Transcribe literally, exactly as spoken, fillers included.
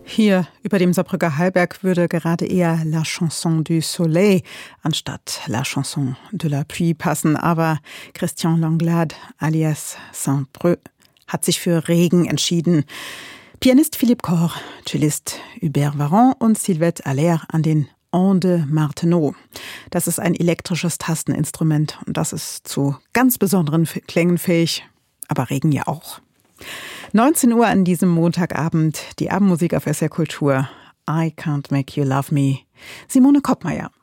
Hier über dem Saarbrücker Hallberg würde gerade eher La Chanson du Soleil anstatt La Chanson de la Pluie passen. Aber Christian Langlade alias Saint-Preux hat sich für Regen entschieden. Pianist Philippe Cor, Cellist Hubert Varon und Sylvette Allaire an den Ondes Martenot. Das ist ein elektrisches Tasteninstrument und das ist zu ganz besonderen Klängen fähig, aber Regen ja auch. neunzehn Uhr an diesem Montagabend, die Abendmusik auf S R Kultur. I Can't Make You Love Me. Simone Koppmeier.